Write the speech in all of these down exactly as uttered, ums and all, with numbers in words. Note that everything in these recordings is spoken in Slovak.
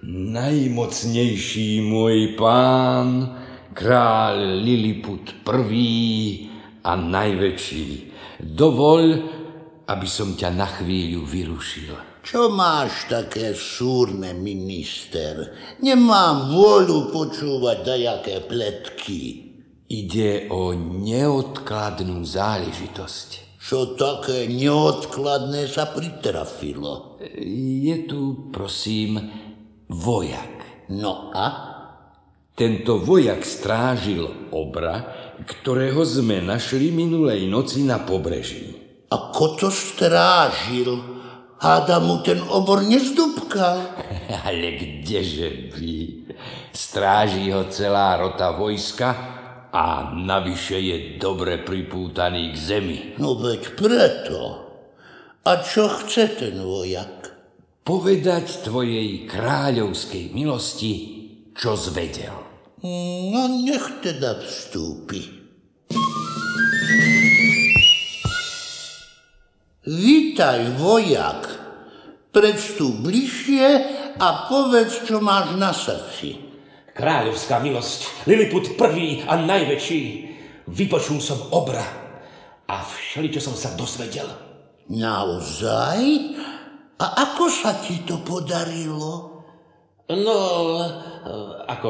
Najmocnejší môj pán, kráľ Liliput prvý a najväčší, dovoľ, aby som ťa na chvíľu vyrušil. Čo máš také súrne, minister? Nemám vôľu počúvať dajaké pletky. Ide o neodkladnú záležitosť. Čo také neodkladné sa pritrafilo? Je tu, prosím, vojak. No a? Tento vojak strážil obra, ktorého sme našli minulej noci na pobreží. Ako to strážil? Háda mu ten obor nezdúbkal. Ale kdeže by? Stráži ho celá rota vojska a navyše je dobre pripútaný k zemi. No veď preto. A čo chce ten vojak? Povedať tvojej kráľovskej milosti, čo zvedel. No nech teda vstúpi. Vítaj, vojak. Predvstúp bližšie a povedz, čo máš na srdci. Kráľovská milosť, Liliput prvý a najväčší. Vypočul som obra a všeličo som sa dozvedel. Naozaj? A ako sa ti to podarilo? No, ako...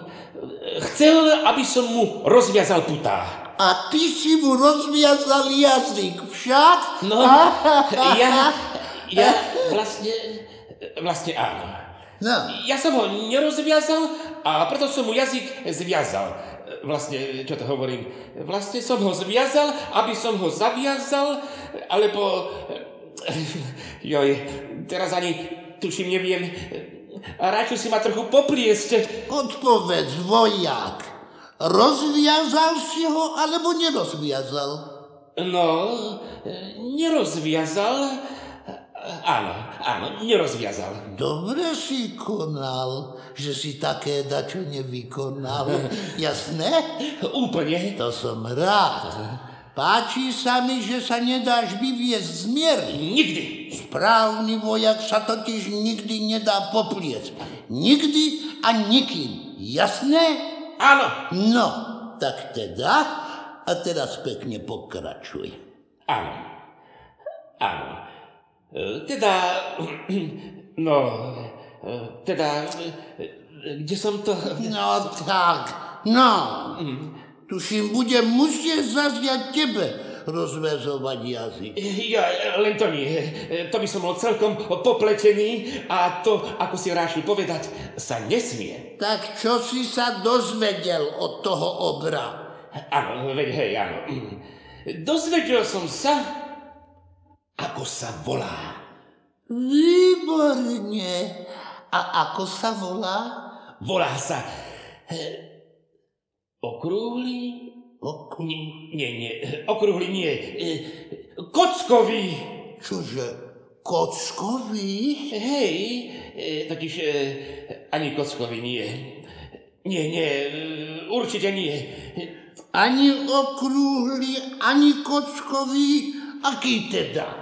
Chcel, aby som mu rozviazal putá. A ty si mu rozviazal jazyk, však? No, ja... Ja vlastne... Vlastne áno. No. Ja som ho nerozviazal a preto som mu jazyk zviazal. Vlastne, čo to hovorím? Vlastne som ho zviazal, aby som ho zaviazal, alebo... Joj, teraz ani tuším, neviem. Ráčo si ma trochu popliesť. Odpovedz, vojak. Rozviazal si ho, alebo nerozviazal? No, nerozviazal. Áno, áno, nerozviazal. Dobre si konal, že si také dačo nevykonal. Jasné? Úplne. To som rád. Páči sa mi, že sa nedáš vyviesť z miery. Nikdy. Správny vojak sa totiž nikdy nedá popliesť. Nikdy a nikým. Jasné? Áno. No, tak teda. A teraz pekne pokračuj. Áno. Áno. Teda... No... Teda... Kde som to... No tak. No... Tuším, budem musieť zazviať tebe rozväzovať jazyk. Ja, len to nie. To by som bol celkom popletený a to, ako si rášil povedať, sa nesmie. Tak čo si sa dozvedel od toho obra? Áno, veď hej, áno. Dozvedel som sa, ako sa volá. Výborne. A ako sa volá? Volá sa... Okrúhly? Okrúhly? Nie, nie, okrúhly nie. Kockový. Čože, kockový? Hej, totiž ani kockový nie. Nie, nie, určite nie. Ani okrúhly, ani kockový, aký teda?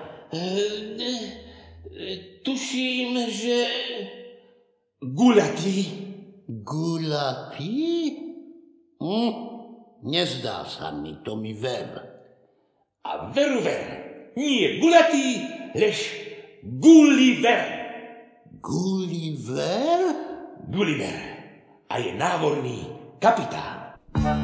Tuším, že guľatý. Guľatý? Hm, nezdá sa mi, to mi ver. A veru ver. Nie guľatý, lež Gulliver. Gulliver? Gulliver. A je námorný kapitán.